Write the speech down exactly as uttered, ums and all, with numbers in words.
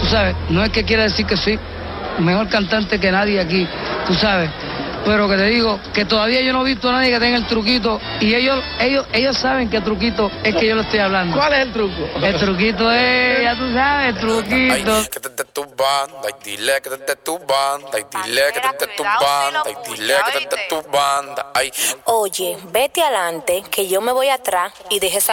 sabes, no es que quiera decir que soy mejor cantante que nadie aquí, tú sabes, pero que te digo que todavía yo no he visto a nadie que tenga el truquito y ellos ellos ellos saben qué truquito es que yo le estoy hablando. ¿Cuál es el truco? El truquito es, ya tú sabes, el truquito. Ay, que te estés tumbando, ay, dile que te estés tumbando, ay, dile que te estés tumbando, ay, dile que te estés tumbando, ay. Oye, vete adelante, que yo me voy atrás y deje esa